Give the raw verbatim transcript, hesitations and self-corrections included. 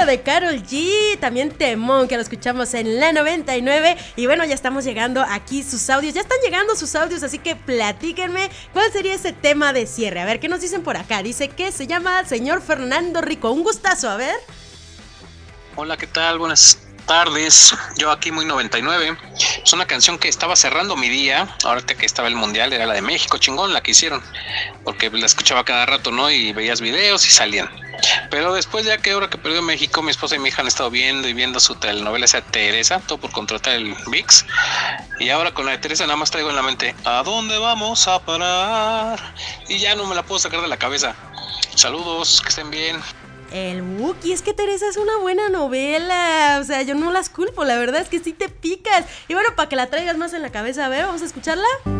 de Karol G, también temón que lo escuchamos en la noventa y nueve. Y bueno, ya estamos llegando aquí sus audios, ya están llegando sus audios, así que platíquenme cuál sería ese tema de cierre. A ver, ¿qué nos dicen por acá? Dice que se llama señor Fernando Rico, un gustazo, a ver. Hola, ¿qué tal? Buenas tardes, yo aquí muy noventa y nueve. Es una canción que estaba cerrando mi día, ahorita que estaba el mundial, era la de México, chingón la que hicieron, porque la escuchaba cada rato, ¿no? Y veías videos y salían. Pero después, ya que ahora que perdió México, mi esposa y mi hija han estado viendo y viendo su telenovela esa Teresa, todo por contratar el V I X. Y ahora con la de Teresa nada más traigo en la mente, ¿a dónde vamos a parar? Y ya no me la puedo sacar de la cabeza. Saludos, que estén bien. El Wookiee, es que Teresa es una buena novela, o sea, yo no las culpo, la verdad es que sí te picas. Y bueno, para que la traigas más en la cabeza, a ver, vamos a escucharla.